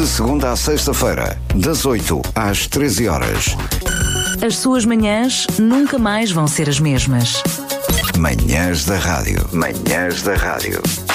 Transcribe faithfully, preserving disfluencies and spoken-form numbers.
De segunda à sexta-feira, das oito às treze horas. As suas manhãs nunca mais vão ser as mesmas. Manhãs da Rádio. Manhãs da Rádio.